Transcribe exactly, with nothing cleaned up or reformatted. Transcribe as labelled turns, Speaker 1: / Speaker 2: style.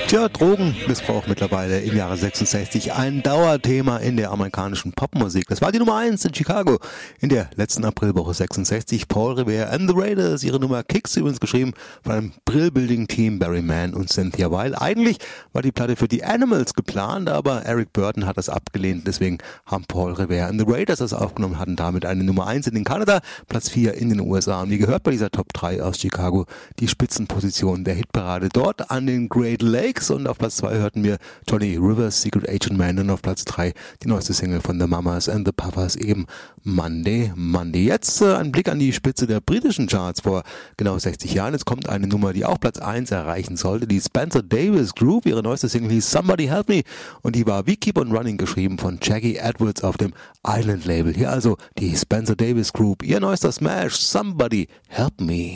Speaker 1: Tja, Drogenmissbrauch mittlerweile im Jahre sechsundsechzig ein Dauerthema in der amerikanischen Popmusik. Das war die Nummer eins in Chicago in der letzten Aprilwoche sechsundsechzig. Paul Revere and the Raiders, ihre Nummer Kicks, übrigens geschrieben von einem Brill-Building-Team, Barry Mann und Cynthia Weil. Eigentlich war die Platte für die Animals geplant, aber Eric Burton hat das abgelehnt. Deswegen haben Paul Revere and the Raiders das aufgenommen, hatten damit eine Nummer eins in den Kanada, Platz vier in den U S A. Und wie gehört bei dieser Top drei aus Chicago die Spitzenposition der Hitparade dort an den Great Lakes. Und auf Platz zwei hörten wir Johnny Rivers, Secret Agent Man, und auf Platz drei die neueste Single von The Mamas and the Papas, eben Monday, Monday. Jetzt äh, ein Blick an die Spitze der britischen Charts vor genau sechzig Jahren. Jetzt kommt eine Nummer, die auch Platz eins erreichen sollte, die Spencer Davis Group. Ihre neueste Single hieß Somebody Help Me und die war wie Keep on Running geschrieben von Jackie Edwards auf dem Island Label. Hier also die Spencer Davis Group, ihr neuester Smash, Somebody Help Me.